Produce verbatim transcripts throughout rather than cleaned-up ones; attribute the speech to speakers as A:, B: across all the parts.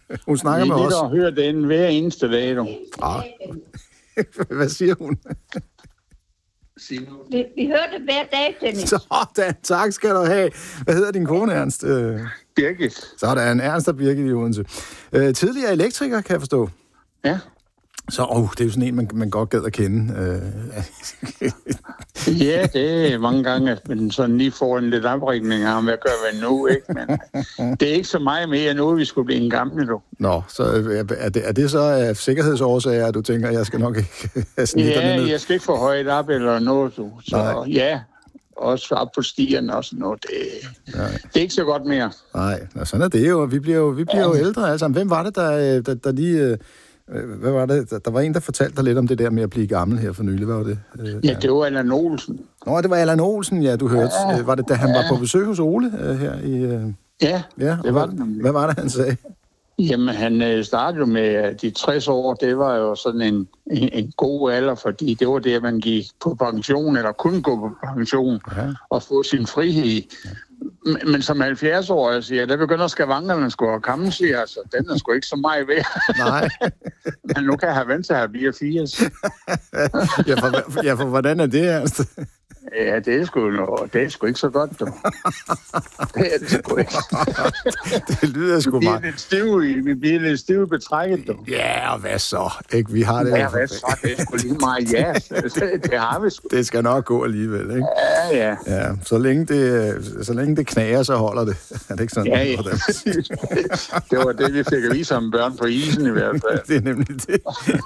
A: Hun snakker med os.
B: Vi er lidt og hører den hver eneste dag, du.
A: Ah. Hvad siger hun?
C: Vi, vi hører det hver dag, Dennis.
A: Sådan, tak skal du have. Hvad hedder din kone, Ernst?
B: Birgit.
A: Sådan, Ernst og Birgit i Odense. Øh, tidligere elektriker, kan jeg forstå.
B: Ja.
A: Så oh, det er jo sådan en, man, man godt gad at kende. Øh.
B: Ja, det er mange gange, at man sådan lige får en lidt oprækning af, hvad gør vi nu, ikke? Men det er ikke så meget mere nu, vi skulle blive en gamle, du.
A: Nå, så er det, er det så af sikkerhedsårsager, at du tænker, at jeg skal nok ikke have snitterne ned?
B: Ja, jeg skal ikke få højt op eller noget, du. Så nej. Ja, også op på stierne og sådan noget. Det, det er ikke så godt mere.
A: Nej, sådan er det jo. Vi bliver jo, vi bliver jo ældre alle sammen. Hvem var det, der, der, der lige... Hvad var det? Der var en, der fortalte dig lidt om det der med at blive gammel her for nylig. Hvad var det?
B: Ja, det var Allan Olsen.
A: Nå, det var Allan Olsen, ja, du hørte.
B: Ja,
A: var det, da han
B: ja.
A: var på besøg hos Ole her i...
B: Ja,
A: ja
B: det var
A: hvad,
B: det.
A: Hvad var det, han sagde?
B: Jamen, han startede jo med de tres år. Det var jo sådan en, en, en god alder, fordi det var det, at man gik på pension, eller kunne gå på pension, ja. Og få sin frihed. Ja. Men som halvfjerds-årig, siger jeg, der begynder skavankerne sgu at komme, siger altså, den er sgu ikke så meget værd.
A: Nej.
B: Men nu kan jeg have vendt til at blive firs.
A: ja, for, ja, for hvordan er det, altså?
B: Ja, det er sgu, noget, det er sgu ikke så godt, du. Det er det sgu ikke.
A: Det lyder sgu meget.
B: Vi bliver lidt stive, vi bliver lidt stive betrækket, du.
A: Ja, og hvad så? Ikke? Vi har det.
B: Ja, hvad så? Det er sgu lige meget, ja. Det har vi sgu.
A: Det skal nok gå alligevel, ikke?
B: Ja, ja.
A: Ja, så længe det, så længe det knager, så holder det. Er det ikke sådan?
B: Ja, ja. Det var det, vi fik at vise som børn på isen i hvert fald.
A: Det er nemlig det.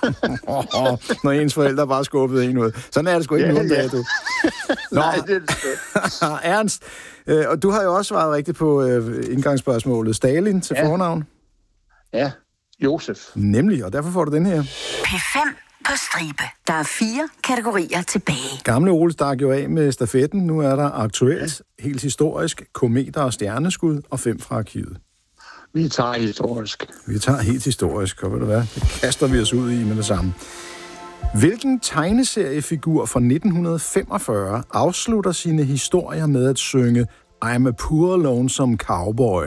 A: Når ens forældre bare skubbede en ud. Sådan er det sgu ikke
B: ja,
A: nogen
B: ja.
A: dag, du. Nå,
B: nej, det er det.
A: Ernst, øh, og du har jo også svaret rigtigt på øh, indgangsspørgsmålet. Stalin til ja. fornavn?
B: Ja, Josef.
A: Nemlig, og derfor får du den her.
D: P fem på stribe. Der er fire kategorier tilbage.
A: Gamle Ole stak jo af med stafetten. Nu er der aktuelt, ja. helt historisk, kometer og stjerneskud og fem fra arkivet.
B: Vi tager historisk.
A: Vi tager helt historisk, og ved du hvad, det kaster vi os ud i med det samme. Hvilken tegneseriefigur fra nitten femogfyrre afslutter sine historier med at synge I'm a poor lonesome cowboy?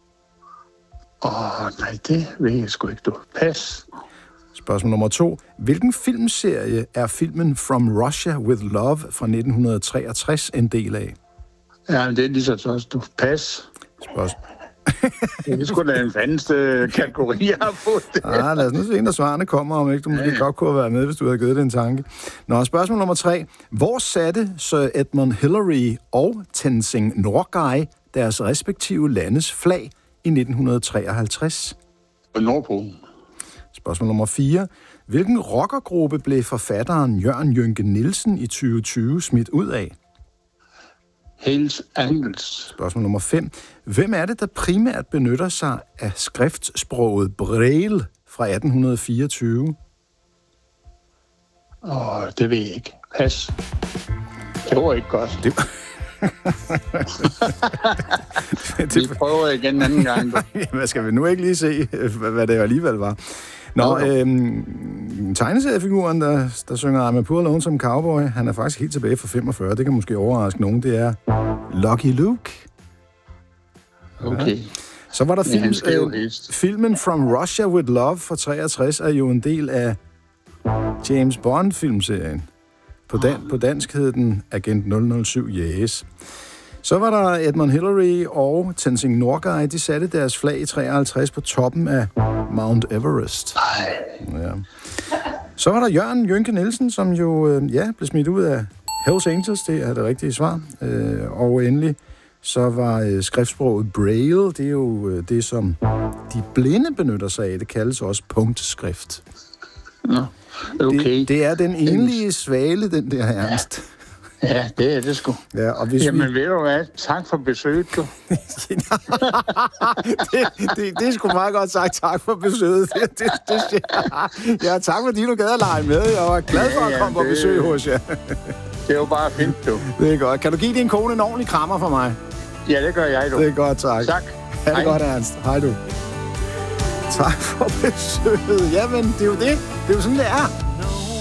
B: Åh, oh, nej, det ved jeg sgu ikke, du. Pas.
A: Spørgsmål nummer to. Hvilken filmserie er filmen From Russia with Love fra nitten treogtres en del af?
B: Ja, det er lige så også, du. Pas.
A: Spørgsmål.
B: Det er sgu da en fandeste kategori, jeg har fået det.
A: Ah, lad os nu se, når svarene kommer, om ikke du måske ja, ja. godt kunne have været med, hvis du havde givet det en tanke. Nå, spørgsmål nummer tre. Hvor satte Sir Edmund Hillary og Tenzing Norgay deres respektive landes flag i nitten treoghalvtreds?
B: På Nordpolen.
A: Spørgsmål nummer fire. Hvilken rockergruppe blev forfatteren Jørgen Jynke Nielsen i tyve tyve smidt ud af?
B: Hells Angels.
A: Spørgsmål nummer fem. Hvem er det, der primært benytter sig af skriftsproget Braille fra atten fireogtyve?
B: Åh, det ved jeg ikke. Pas. Det var ikke godt.
A: Det...
B: Vi prøver igen en anden gang.
A: Hvad skal vi nu ikke lige se, hvad det alligevel var? Nå, øhm, tegneseriefiguren, der, der synger I'm a poor lonesome cowboy, han er faktisk helt tilbage fra femogfyrre. Det kan måske overraske nogen. Det er Lucky Luke.
B: Okay. Ja.
A: Så var der film, øh, filmen From Russia with Love fra treogtres er jo en del af James Bond-filmserien. På, dan, på dansk hed den Agent nul nul syv Yes. Så var der Edmund Hillary og Tenzing Norgay. De satte deres flag i treoghalvtreds på toppen af Mount Everest. Ja. Så var der Jørgen Jynke Nielsen, som jo øh, ja, blev smidt ud af Hells Angels. Det er det rigtige svar. Øh, og endelig så var øh, skriftsproget Braille. Det er jo øh, det, som de blinde benytter sig af. Det kaldes også punktskrift.
B: Nå, okay.
A: Det, det er den enlige svale, den der Ernst.
B: Ja, det er det sgu.
A: Ja, og hvis
B: Jamen,
A: vi...
B: ved du hvad? Tak for besøget, du.
A: det, det, det er sgu meget godt sagt. Tak for besøget. Det, det, det, ja, tak fordi du gad at lege med. Jeg var glad for at komme ja, det, på besøg hos jer.
B: Det er jo bare fint, du.
A: Det er godt. Kan du give din kone en ordentlig krammer for mig?
B: Ja, det gør jeg, du.
A: Det er godt, tak.
B: Tak.
A: Ha' det
B: Hej.
A: godt, Ernst. Hej, du. Tak for besøget. Jamen, det er jo det. Det er jo sådan, det er.